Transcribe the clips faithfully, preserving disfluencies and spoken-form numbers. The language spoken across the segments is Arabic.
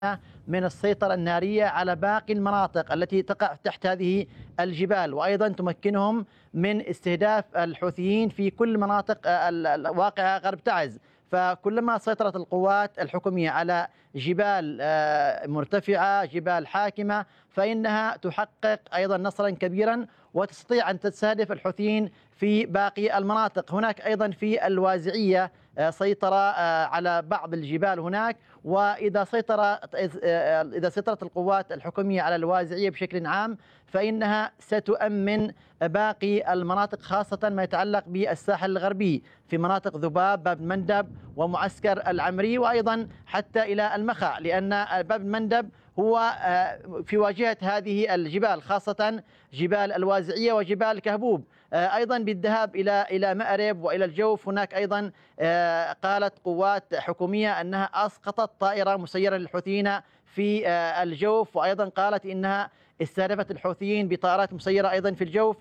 من السيطرة النارية على باقي المناطق التي تقع تحت هذه الجبال، وأيضا تمكنهم من استهداف الحوثيين في كل مناطق الواقعة غرب تعز. فكلما سيطرت القوات الحكومية على جبال مرتفعة، جبال حاكمة، فإنها تحقق أيضا نصرا كبيرا وتستطيع أن تستهدف الحوثيين في باقي المناطق. هناك أيضا في الوازعية سيطرة على بعض الجبال هناك، وإذا سيطر إذا سيطرت القوات الحكومية على الوازعية بشكل عام فإنها ستؤمن باقي المناطق، خاصة ما يتعلق بالساحل الغربي في مناطق ذباب، باب المندب ومعسكر العمري، وأيضا حتى إلى المخا، لأن باب المندب هو في واجهة هذه الجبال، خاصة جبال الوازعية وجبال كهبوب. أيضا بالذهاب إلى إلى مأرب وإلى الجوف، هناك أيضا قالت قوات حكومية أنها أسقطت طائرة مسيرة للحوثيين في الجوف، وأيضا قالت إنها استهدفت الحوثيين بطائرات مسيرة أيضا في الجوف.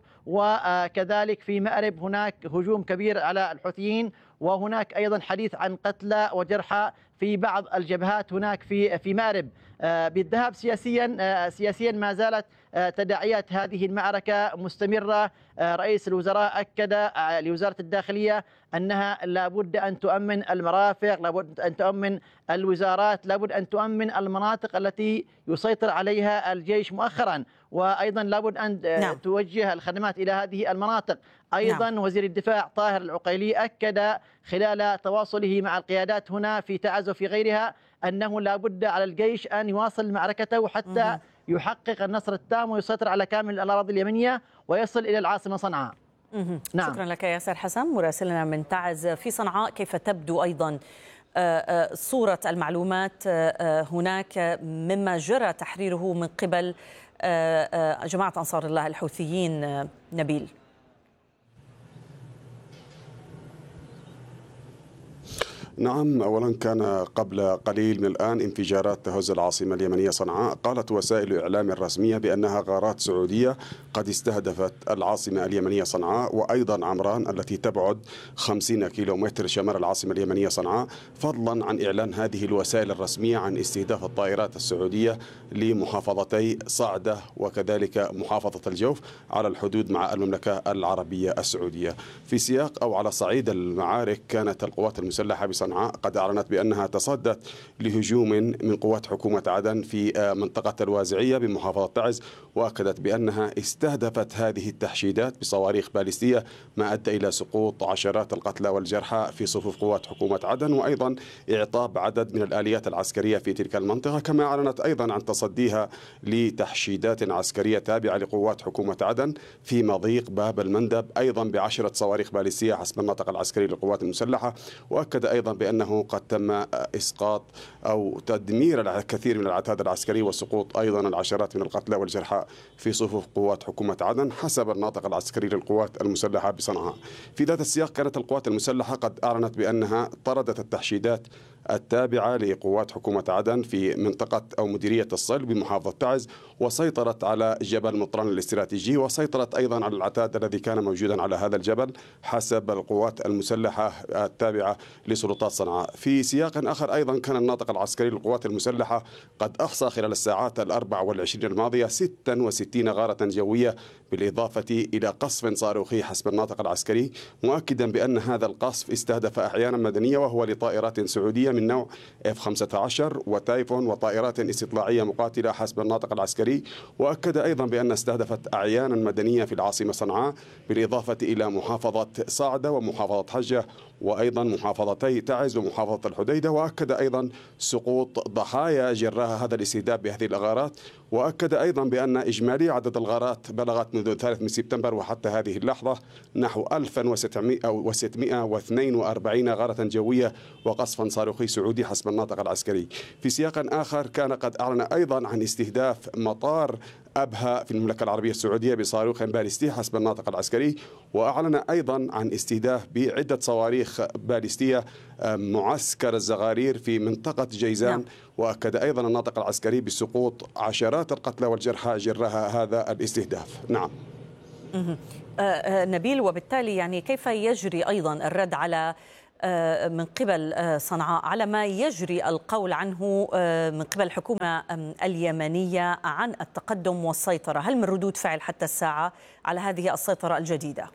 وكذلك في مأرب هناك هجوم كبير على الحوثيين، وهناك أيضا حديث عن قتلى وجرحى في بعض الجبهات هناك في في مأرب. بالذهاب سياسيا سياسيا ما زالت تداعيات هذه المعركة مستمرة. رئيس الوزراء أكد لوزارة الداخلية أنها لابد أن تؤمن المرافق، لابد أن تؤمن الوزارات، لابد أن تؤمن المناطق التي يسيطر عليها الجيش مؤخرا، وأيضا لابد أن نعم. توجه الخدمات إلى هذه المناطق. أيضا نعم. وزير الدفاع طاهر العقيلي أكد خلال تواصله مع القيادات هنا في تعز وفي غيرها أنه لابد على الجيش أن يواصل معركته حتى مم. يحقق النصر التام ويسيطر على كامل الأراضي اليمنية ويصل إلى العاصمة صنعاء. نعم. شكرا لك ياسر حسن مراسلنا من تعز في صنعاء. كيف تبدو أيضا صورة المعلومات هناك مما جرى تحريره من قبل جماعة أنصار الله الحوثيين؟ نبيل. نعم، أولا كان قبل قليل من الآن انفجارات تهز العاصمة اليمنية صنعاء. قالت وسائل الإعلام الرسمية بأنها غارات سعودية قد استهدفت العاصمة اليمنية صنعاء، وأيضا عمران التي تبعد خمسين كيلومتر شمال العاصمة اليمنية صنعاء، فضلا عن إعلان هذه الوسائل الرسمية عن استهداف الطائرات السعودية لمحافظتي صعدة وكذلك محافظة الجوف على الحدود مع المملكة العربية السعودية. في سياق أو على صعيد المعارك، كانت القوات المسلحة بصنعاء قد أعلنت بأنها تصدت لهجوم من قوات حكومة عدن في منطقة الوازعية بمحافظة تعز، وأكدت بأنها استهدفت هذه التحشيدات بصواريخ باليستية، ما أدى إلى سقوط عشرات القتلى والجرحى في صفوف قوات حكومة عدن، وأيضا إعطاب عدد من الآليات العسكرية في تلك المنطقة. كما أعلنت أيضا عن تصديها لتحشيدات عسكرية تابعة لقوات حكومة عدن في مضيق باب المندب، أيضا بعشرة صواريخ باليستية حسب الناطق العسكري للقوات المسلحة. وأكد أيضا بأنه قد تم إسقاط أو تدمير الكثير من العتاد العسكري وسقوط أيضا العشرات من القتلى والجرحى في صفوف قوات حكومة عدن حسب الناطق العسكري للقوات المسلحة بصنعاء. في ذات السياق، كانت القوات المسلحة قد أعلنت بأنها طردت التحشيدات التابعة لقوات حكومة عدن في منطقة أو مديرية الصلب بمحافظة تعز، وسيطرت على جبل مطران الاستراتيجي، وسيطرت أيضا على العتاد الذي كان موجودا على هذا الجبل حسب القوات المسلحة التابعة لسلطات صنعاء. في سياق آخر، أيضا كان الناطق العسكري للقوات المسلحة قد أحصى خلال الساعات الأربع والعشرين الماضية ستة وستين غارة جوية، بالإضافة إلى قصف صاروخي حسب الناطق العسكري، مؤكدا بأن هذا القصف استهدف أحيانا مدنية وهو لطائرات سعودية من نوع إف خمسة عشر وتايفون وطائرات استطلاعية مقاتلة حسب الناطق العسكري. وأكد أيضا بأن استهدفت أعيانا مدنية في العاصمة صنعاء، بالإضافة إلى محافظة صعدة ومحافظة حجة وأيضا محافظتي تعز ومحافظة الحديدة. وأكد أيضا سقوط ضحايا جراها هذا الاستهداف بهذه الغارات. وأكد أيضا بأن إجمالي عدد الغارات بلغت منذ الثالث من سبتمبر وحتى هذه اللحظة نحو ألف وستمائة واثنين وأربعين غارة جوية وقصفا صاروخي سعودي حسب الناطق العسكري. في سياق آخر، كان قد أعلن أيضا عن استهداف مطار أبها في المملكة العربية السعودية بصاروخ باليستي حسب الناطق العسكري. وأعلن أيضا عن استهداف بعدة صواريخ باليستية معسكر الزغارير في منطقة جيزان. نعم. وأكد أيضا الناطق العسكري بسقوط عشرات القتلى والجرحى جراها هذا الاستهداف. نعم. نبيل، وبالتالي يعني كيف يجري أيضا الرد على من قبل صنعاء على ما يجري القول عنه من قبل الحكومة اليمنية عن التقدم والسيطرة؟ هل من ردود فعل حتى الساعة على هذه السيطرة الجديدة؟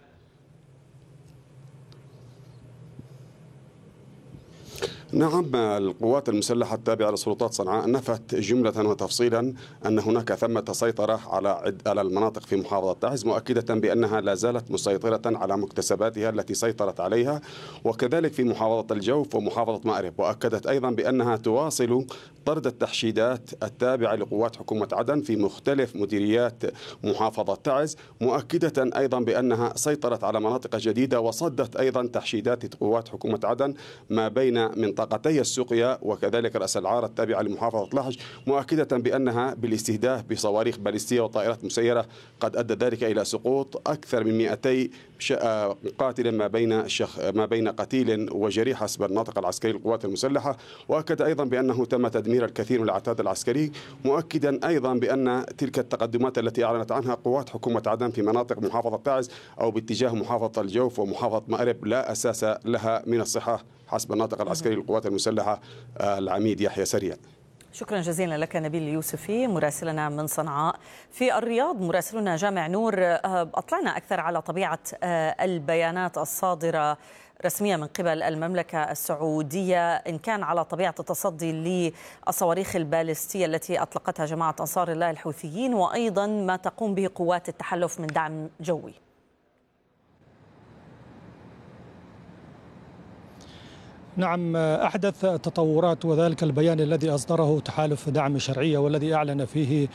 نعم، القوات المسلحة التابعة لسلطات صنعاء نفت جملة وتفصيلا أن هناك ثمة سيطرة على على المناطق في محافظة تعز، مؤكدة بأنها لا زالت مسيطرة على مكتسباتها التي سيطرت عليها، وكذلك في محافظة الجوف ومحافظة مأرب. وأكدت أيضا بأنها تواصل طرد التحشيدات التابعة لقوات حكومة عدن في مختلف مديريات محافظة تعز، مؤكدة أيضا بأنها سيطرت على مناطق جديدة وصدت أيضا تحشيدات قوات حكومة عدن ما بين منطقتي السقيا وكذلك رأس العار التابعة لمحافظة لحج، مؤكدة بأنها بالاستهداف بصواريخ باليستية وطائرات مسيرة قد أدى ذلك إلى سقوط أكثر من مئتي قاتل ما بين شخ ما بين قتيل وجريح حسب الناطق العسكري للقوات المسلحة. وأكد أيضا بأنه تم تدمير الكثير من العتاد العسكري، مؤكدا أيضا بأن تلك التقدمات التي أعلنت عنها قوات حكومة عدن في مناطق محافظة تعز أو باتجاه محافظة الجوف ومحافظة مأرب لا أساس لها من الصحة حسب الناطق العسكري للقوات المسلحة العميد يحيى سريع. شكرا جزيلا لك نبيل اليوسفي مراسلنا من صنعاء. في الرياض مراسلنا جامع نور، أطلعنا أكثر على طبيعة البيانات الصادرة رسمية من قبل المملكة السعودية، إن كان على طبيعة التصدي للصواريخ البالستية التي أطلقتها جماعة أنصار الله الحوثيين، وأيضا ما تقوم به قوات التحالف من دعم جوي. نعم، أحدث تطورات وذلك البيان الذي أصدره تحالف دعم شرعية والذي أعلن فيه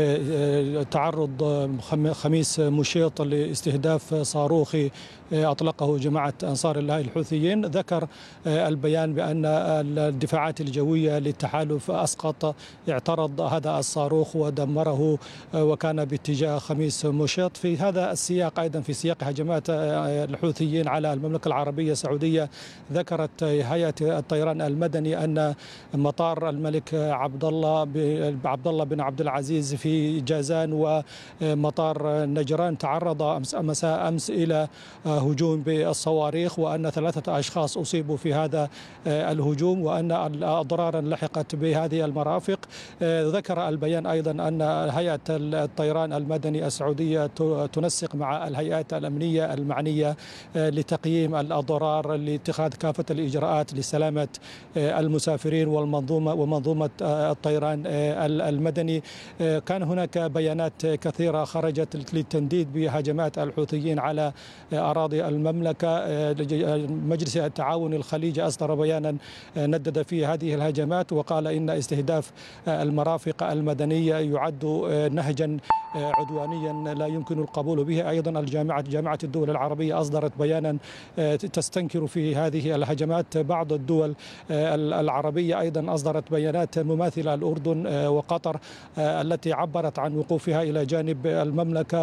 تعرض خميس مشيط لاستهداف صاروخي أطلقه جماعة أنصار الله الحوثيين. ذكر البيان بأن الدفاعات الجوية للتحالف أسقط اعترض هذا الصاروخ ودمره وكان باتجاه خميس مشيط. في هذا السياق أيضا في سياق هجمات الحوثيين على المملكة العربية السعودية، ذكرت هيئة الطيران المدني أن مطار الملك عبد الله عبد الله بن عبد العزيز في جازان ومطار نجران تعرض مساء أمس إلى هجوم بالصواريخ، وأن ثلاثة أشخاص أصيبوا في هذا الهجوم وأن أضرارا لحقت بهذه المرافق. ذكر البيان أيضا أن هيئة الطيران المدني السعودية تنسق مع الهيئات الأمنية المعنية لتقييم الأضرار لاتخاذ كافة الإجراءات لسلامة المسافرين والمنظومة ومنظومة الطيران المدني. كان هناك بيانات كثيرة خرجت للتنديد بهجمات الحوثيين على أراضي المملكة. مجلس التعاون الخليجي أصدر بيانا ندد فيه هذه الهجمات وقال إن استهداف المرافق المدنية يعد نهجا عدوانيا لا يمكن القبول به. أيضا الجامعة جامعة الدول العربية أصدرت بيانا تستنكر في هذه الهجمات. بعض الدول العربية أيضا أصدرت بيانات مماثلة، الأردن وقطر التي عبرت عن وقوفها إلى جانب المملكة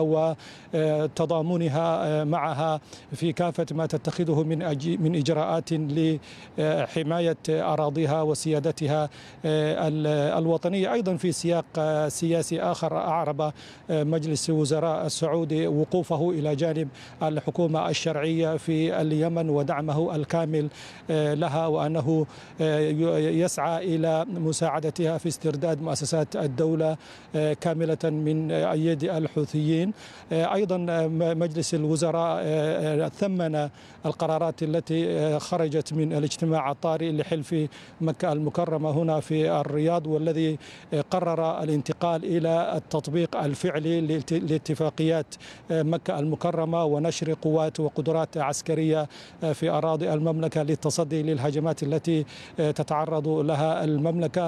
وتضامنها معها في كافة ما تتخذه من من إجراءات لحماية أراضيها وسيادتها الوطنية. أيضا في سياق سياسي آخر، أعرب مجلس وزراء السعودي وقوفه إلى جانب الحكومة الشرعية في اليمن ودعمه الكامل لها، وأنه يسعى إلى مساعدتها في استرداد مؤسسات الدولة كاملة من أيدي الحوثيين. أيضا مجلس الوزراء ثمن القرارات التي خرجت من الاجتماع الطارئ لحلف مكة المكرمة هنا في الرياض، والذي قرر الانتقال إلى التطبيق الفعلي لاتفاقيات مكة المكرمة ونشر قوات وقدرات عسكرية في أراضي المملكة للتصدي للهجمات التي تتعرض لها المملكة.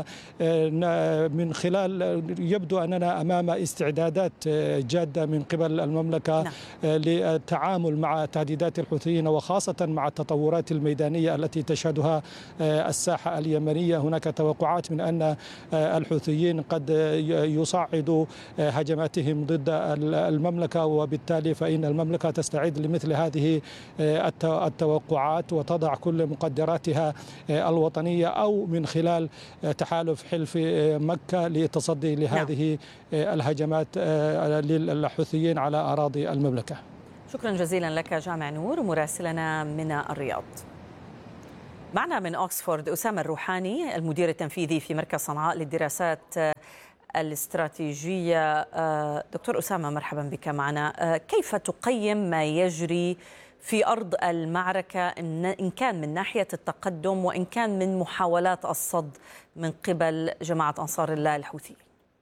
من خلال يبدو أننا أمام استعدادات جادة من قبل المملكة نعم. للتعامل مع تهديدات الحوثيين وخاصة مع التطورات الميدانية التي تشهدها الساحة اليمنية. هناك توقعات من أن الحوثيين قد يصعدوا هجماتهم ضد المملكة، وبالتالي فإن المملكة تستعد لمثل هذه التوقعات وتضع كل مقدراتها الوطنية أو من خلال تحالف حلف مكة للتصدي لهذه الهجمات للحوثيين على أراضي المملكة. شكرا جزيلا لك جامع نور مراسلنا من الرياض. معنا من أوكسفورد أسامة الروحاني، المدير التنفيذي في مركز صنعاء للدراسات الاستراتيجية. دكتور أسامة، مرحبا بك معنا. كيف تقيم ما يجري في أرض المعركة إن كان من ناحية التقدم وإن كان من محاولات الصد من قبل جماعة أنصار الله الحوثيين؟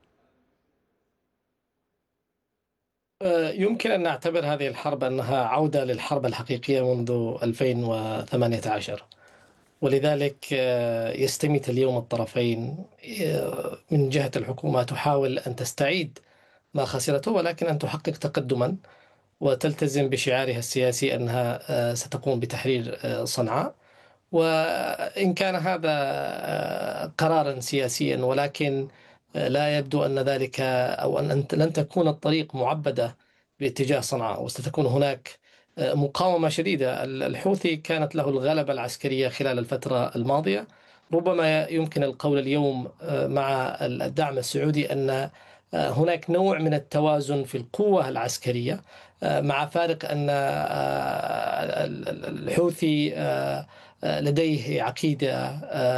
يمكن أن نعتبر هذه الحرب أنها عودة للحرب الحقيقية منذ ألفين وثمانية عشر، ولذلك يستميت اليوم الطرفين من جهة الحكومة تحاول أن تستعيد ما خسرته، ولكن أن تحقق تقدما وتلتزم بشعارها السياسي أنها ستقوم بتحرير صنعاء. وإن كان هذا قرارا سياسيا، ولكن لا يبدو أن ذلك أو أن لن تكون الطريق معبدة باتجاه صنعاء، وستكون هناك مقاومة شديدة. الحوثي كانت له الغلبة العسكرية خلال الفترة الماضية، ربما يمكن القول اليوم مع الدعم السعودي أن هناك نوع من التوازن في القوة العسكرية، مع فارق أن الحوثي لديه عقيدة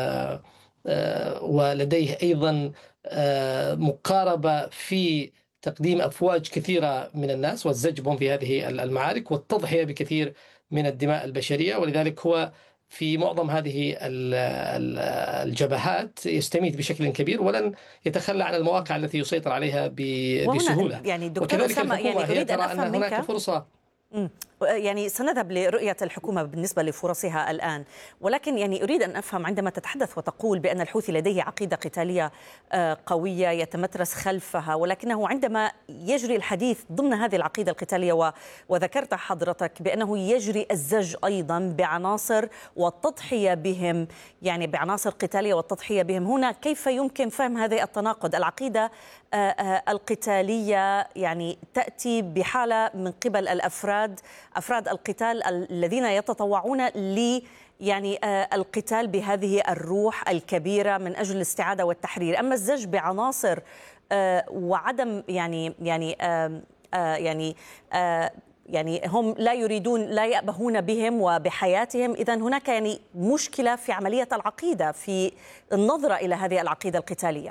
ولديه أيضا مقاربة في تقديم أفواج كثيرة من الناس والزجبهم في هذه المعارك والتضحية بكثير من الدماء البشرية، ولذلك هو في معظم هذه الجبهات يستميت بشكل كبير ولن يتخلى عن المواقع التي يسيطر عليها بسهولة. يعني دكتور أسامة، يعني أريد أن أفهم أن هناك منك فرصة. يعني سنذهب لرؤية الحكومة بالنسبة لفرصها الآن، ولكن يعني أريد أن أفهم، عندما تتحدث وتقول بأن الحوثي لديه عقيدة قتالية قوية يتمترس خلفها، ولكنه عندما يجري الحديث ضمن هذه العقيدة القتالية، وذكرت حضرتك بأنه يجري الزج أيضا بعناصر والتضحية بهم، يعني بعناصر قتالية والتضحية بهم، هنا كيف يمكن فهم هذا التناقض؟ العقيدة القتالية يعني تأتي بحالة من قبل الأفراد أفراد القتال الذين يتطوعون ل يعني القتال بهذه الروح الكبيرة من أجل الاستعادة والتحرير، أما الزج بعناصر وعدم يعني يعني يعني يعني هم لا يريدون لا يأبهون بهم وبحياتهم، إذن هناك يعني مشكلة في عملية العقيدة، في النظرة إلى هذه العقيدة القتالية.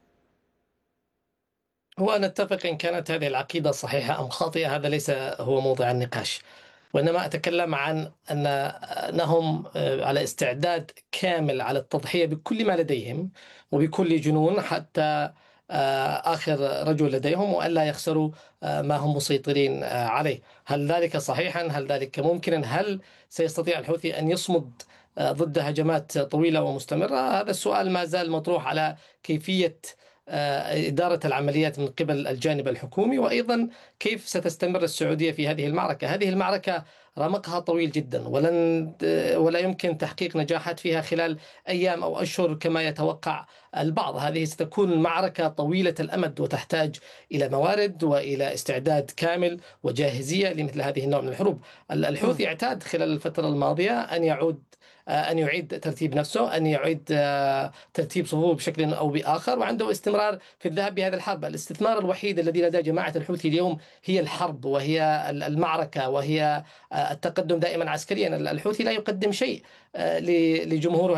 هو نتفق إن كانت هذه العقيدة صحيحة أم خاطئة، هذا ليس هو موضع النقاش، وإنما أتكلم عن أن أنهم على استعداد كامل على التضحية بكل ما لديهم وبكل جنون حتى آخر رجل لديهم، وألا يخسروا ما هم مسيطرين عليه. هل ذلك صحيحا؟ هل ذلك ممكنا؟ هل سيستطيع الحوثي أن يصمد ضد هجمات طويلة ومستمرة؟ هذا السؤال ما زال مطروح على كيفية إدارة العمليات من قبل الجانب الحكومي، وأيضا كيف ستستمر السعودية في هذه المعركة. هذه المعركة رمقها طويل جدا، ولن ولا يمكن تحقيق نجاحات فيها خلال أيام أو أشهر كما يتوقع البعض. هذه ستكون معركة طويلة الأمد وتحتاج إلى موارد وإلى استعداد كامل وجاهزية لمثل هذه النوع من الحروب. الحوثي اعتاد خلال الفترة الماضية أن يعود أن يعيد ترتيب نفسه، أن يعيد ترتيب صفوفه بشكل أو بآخر، وعنده استمرار في الذهاب بهذه الحرب. الاستثمار الوحيد الذي لدى جماعة الحوثي اليوم هي الحرب وهي المعركة وهي التقدم دائما عسكريا. الحوثي لا يقدم شيء لجمهوره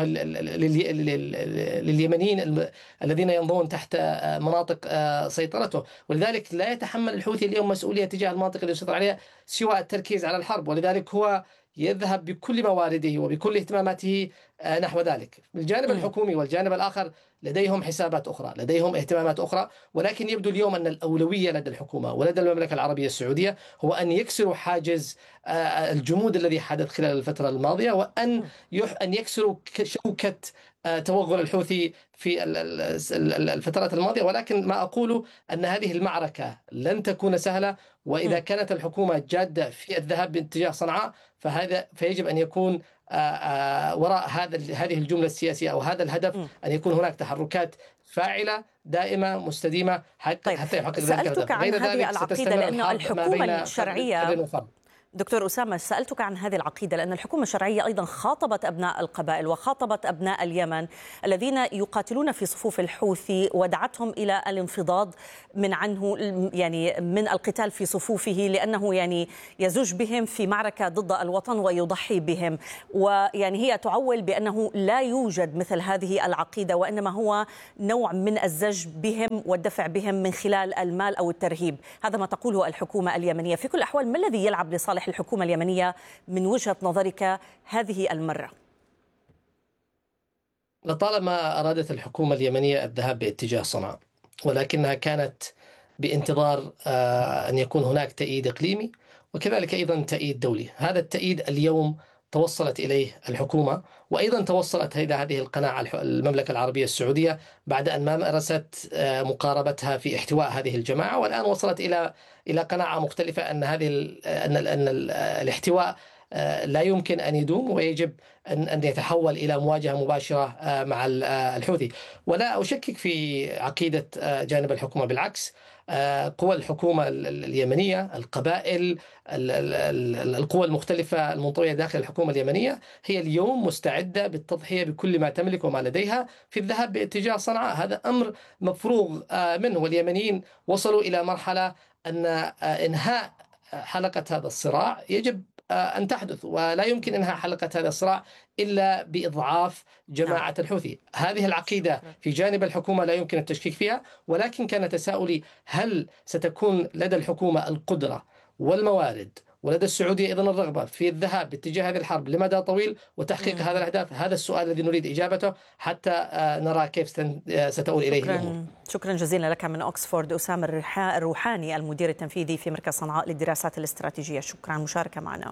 لليمنيين الذين ينضون تحت مناطق سيطرته، ولذلك لا يتحمل الحوثي اليوم مسؤولية تجاه المناطق التي يسيطر عليها سوى التركيز على الحرب، ولذلك هو يذهب بكل موارده وبكل اهتماماته نحو ذلك. الجانب الحكومي والجانب الآخر لديهم حسابات أخرى، لديهم اهتمامات أخرى، ولكن يبدو اليوم أن الأولوية لدى الحكومة ولدى المملكة العربية السعودية هو أن يكسروا حاجز الجمود الذي حدث خلال الفترة الماضية، وأن أن يكسروا شوكة توغل الحوثي في الفترات الماضية. ولكن ما أقوله أن هذه المعركة لن تكون سهلة، وإذا كانت الحكومة جادة في الذهاب باتجاه صنعاء فهذا فيجب أن يكون وراء هذا هذه الجملة السياسية أو هذا الهدف أن يكون هناك تحركات فاعلة دائمة مستديمة حتى طيب. حتى يحقق ذلك الهدف. سألتك عن هذه العقيدة لأن الحكومة الشرعية دكتور أسامة، سألتك عن هذه العقيدة لأن الحكومة الشرعية أيضا خاطبت أبناء القبائل وخاطبت أبناء اليمن الذين يقاتلون في صفوف الحوثي ودعتهم إلى الانفضاض من عنه، يعني من القتال في صفوفه، لأنه يعني يزج بهم في معركة ضد الوطن ويضحي بهم. ويعني هي تعول بأنه لا يوجد مثل هذه العقيدة، وإنما هو نوع من الزج بهم والدفع بهم من خلال المال أو الترهيب. هذا ما تقوله الحكومة اليمنية. في كل الأحوال ما الذي يلعب لصالح الحكومة اليمنية من وجهة نظرك هذه المرة؟ لطالما أرادت الحكومة اليمنية الذهاب باتجاه صنعاء، ولكنها كانت بانتظار أن يكون هناك تأييد إقليمي وكذلك أيضا تأييد دولي. هذا التأييد اليوم توصلت إليه الحكومة، وأيضا توصلت إلى هذه القناعة المملكة العربية السعودية بعد أن ما مارست مقاربتها في احتواء هذه الجماعة، والآن وصلت إلى إلى قناعة مختلفة أن هذه أن أن الاحتواء لا يمكن أن يدوم ويجب أن أن يتحول إلى مواجهة مباشرة مع الحوثي. ولا أشكك في عقيدة جانب الحكومة، بالعكس قوى الحكومة اليمنية، القبائل، القوى المختلفة المنطوية داخل الحكومة اليمنية هي اليوم مستعدة بالتضحية بكل ما تملك وما لديها في الذهاب باتجاه صنعاء. هذا أمر مفروغ منه، واليمنيين وصلوا إلى مرحلة أن إنهاء حلقة هذا الصراع يجب أن تحدث، ولا يمكن إنهاء حلقة هذا الصراع إلا بإضعاف جماعة الحوثي. هذه العقيدة في جانب الحكومة لا يمكن التشكيك فيها، ولكن كان تساؤلي هل ستكون لدى الحكومة القدرة والموارد ولدى السعودية أيضا الرغبة في الذهاب باتجاه هذه الحرب لمدى طويل وتحقيق هذه الأهداف؟ هذا السؤال الذي نريد إجابته حتى نرى كيف ستؤول إليه الأمور. شكرا جزيلا لك من أكسفورد أسامة الروحاني، المدير التنفيذي في مركز صنعاء للدراسات الاستراتيجية. شكرا على المشاركة معنا.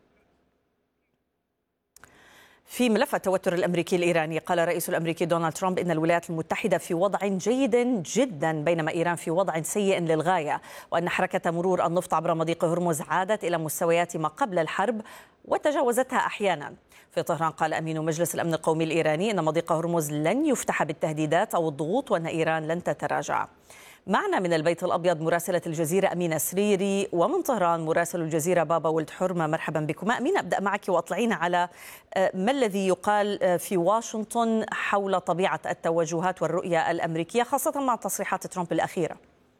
في ملف التوتر الأمريكي الإيراني، قال الرئيس الأمريكي دونالد ترامب إن الولايات المتحدة في وضع جيد جدا بينما إيران في وضع سيء للغاية، وأن حركة مرور النفط عبر مضيق هرمز عادت إلى مستويات ما قبل الحرب وتجاوزتها أحيانا. في طهران قال أمين مجلس الأمن القومي الإيراني إن مضيق هرمز لن يفتح بالتهديدات أو الضغوط وأن إيران لن تتراجع. معنا من البيت الأبيض مراسلة الجزيرة أمينة سريري، ومن طهران مراسل الجزيرة بابا ولد حرمة. مرحبا بكما. أمينة، أبدأ معك وأطلعينا على ما الذي يقال في واشنطن حول طبيعة التوجهات والرؤية الأمريكية خاصة مع تصريحات ترامب الأخيرة.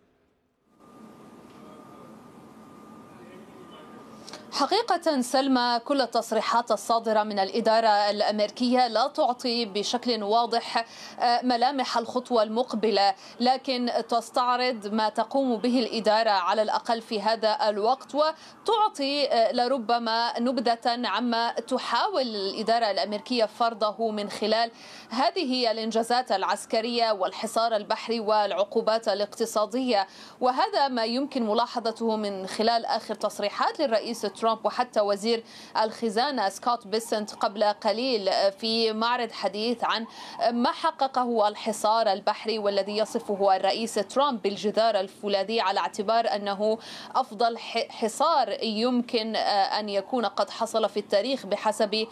حقيقة سلمى، كل التصريحات الصادرة من الإدارة الأمريكية لا تعطي بشكل واضح ملامح الخطوة المقبلة، لكن تستعرض ما تقوم به الإدارة على الأقل في هذا الوقت، وتعطي لربما نبذة عما تحاول الإدارة الأمريكية فرضه من خلال هذه الإنجازات العسكرية والحصار البحري والعقوبات الاقتصادية. وهذا ما يمكن ملاحظته من خلال آخر تصريحات للرئيس ترامب وحتى وزير الخزانة سكوت بيسنت قبل قليل في معرض حديث عن ما حققه الحصار البحري، والذي يصفه الرئيس ترامب بالجدار الفولاذي على اعتبار أنه أفضل حصار يمكن أن يكون قد حصل في التاريخ بحسب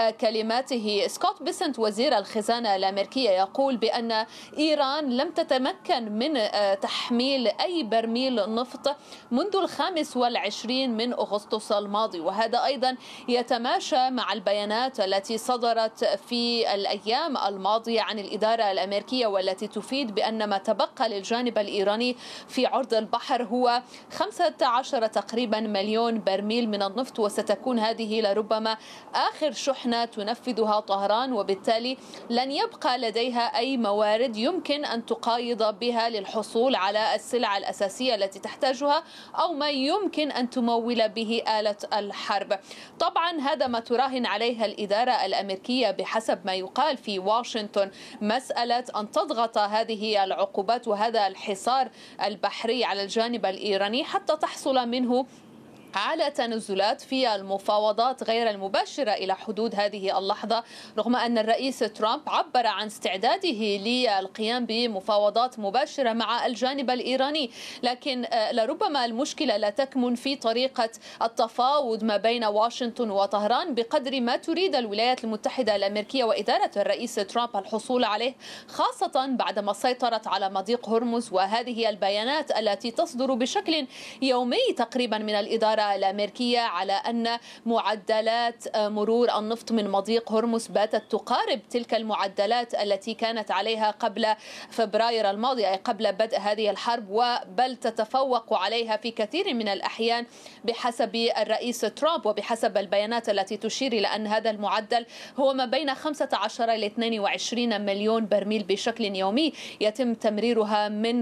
كلماته. سكوت بيسنت وزير الخزانة الأمريكية يقول بأن إيران لم تتمكن من تحميل أي برميل نفط منذ الخامس والعشرين من أغسطس الماضي، وهذا أيضا يتماشى مع البيانات التي صدرت في الأيام الماضية عن الإدارة الأمريكية، والتي تفيد بأن ما تبقى للجانب الإيراني في عرض البحر هو خمسة عشر تقريبا مليون برميل من النفط، وستكون هذه لربما آخر شحنة تنفذها طهران، وبالتالي لن يبقى لديها أي موارد يمكن أن تقايض بها للحصول على السلع الأساسية التي تحتاجها أو ما يمكن أن تمول به آلة الحرب. طبعا هذا ما تراهن عليها الإدارة الأمريكية بحسب ما يقال في واشنطن، مسألة أن تضغط هذه العقوبات وهذا الحصار البحري على الجانب الإيراني حتى تحصل منه على تنازلات في المفاوضات غير المباشرة إلى حدود هذه اللحظة، رغم أن الرئيس ترامب عبر عن استعداده للقيام بمفاوضات مباشرة مع الجانب الإيراني. لكن لربما المشكلة لا تكمن في طريقة التفاوض ما بين واشنطن وطهران بقدر ما تريد الولايات المتحدة الأمريكية وإدارة الرئيس ترامب الحصول عليه، خاصة بعدما سيطرت على مضيق هرمز. وهذه البيانات التي تصدر بشكل يومي تقريبا من الإدارة الإدارة الأمريكية على أن معدلات مرور النفط من مضيق هرمز باتت تقارب تلك المعدلات التي كانت عليها قبل فبراير الماضي، أي قبل بدء هذه الحرب، وبل تتفوق عليها في كثير من الأحيان بحسب الرئيس ترامب وبحسب البيانات التي تشير إلى أن هذا المعدل هو ما بين خمسة عشر إلى اثنين وعشرين مليون برميل بشكل يومي يتم تمريرها من